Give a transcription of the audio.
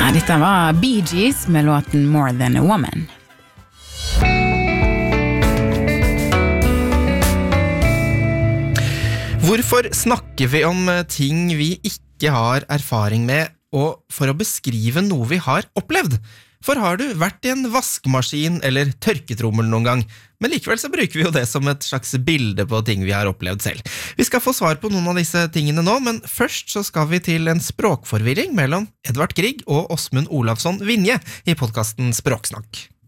Dette var Bee Gees med låten More Than a Woman. Hvorfor snakker vi om ting vi ikke har erfaring med, og for å beskrive noe vi har opplevd? For har du vært i en vaskemaskin eller tørketrommel noen gang? Men likevel så bruker vi jo det som et slags bilde på ting vi har opplevd selv. Vi skal få svar på noen av disse tingene nå, men først så skal vi til en språkforvirring mellom Edvard Grieg og Åsmund Olavsson Vinje i podcasten Språksnakk.